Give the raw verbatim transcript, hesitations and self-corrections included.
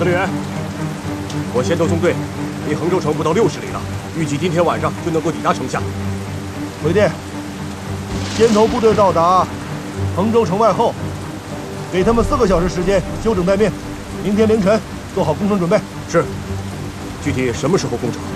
司令员，我先头纵队离衡州城不到六十里了，预计今天晚上就能够抵达城下。 回电，先头部队到达衡州城外后，给他们四个小时时间休整待命，明天凌晨做好攻城准备。 是。具体什么时候攻城？